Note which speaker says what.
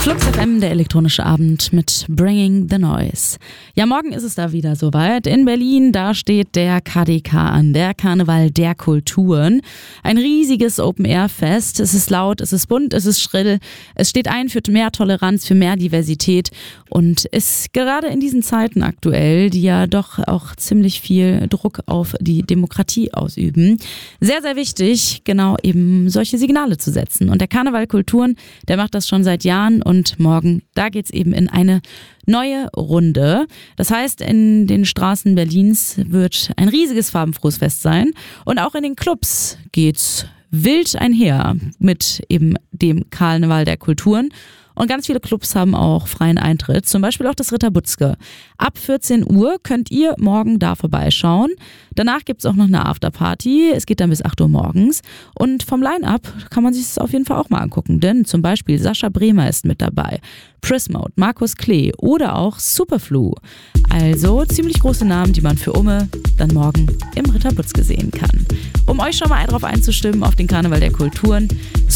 Speaker 1: Flux FM, der elektronische Abend mit Bringing the Noise. Ja, morgen ist es da wieder soweit. In Berlin, da steht der KDK an, der Karneval der Kulturen. Ein riesiges Open-Air-Fest. Es ist laut, es ist bunt, es ist schrill. Es steht ein für mehr Toleranz, für mehr Diversität und ist gerade in diesen Zeiten aktuell, die ja doch auch ziemlich viel Druck auf die Demokratie ausüben, sehr, sehr wichtig, genau eben solche Signale zu setzen. Und der Karneval Kulturen, der macht das schon seit Jahren und morgen, da geht's eben in eine neue Runde. Das heißt, in den Straßen Berlins wird ein riesiges farbenfrohes Fest sein und auch in den Clubs geht's wild einher mit eben dem Karneval der Kulturen. Und ganz viele Clubs haben auch freien Eintritt, zum Beispiel auch das Ritter Butzke. Ab 14 Uhr könnt ihr morgen da vorbeischauen. Danach gibt's auch noch eine Afterparty, es geht dann bis 8 Uhr morgens. Und vom Line-Up kann man sich das auf jeden Fall auch mal angucken, denn zum Beispiel Sascha Bremer ist mit dabei, Prismode, Markus Klee oder auch Superflu. Also ziemlich große Namen, die man für Umme dann morgen im Ritter Butzke sehen kann. Um euch schon mal drauf einzustimmen auf den Karneval der Kulturen,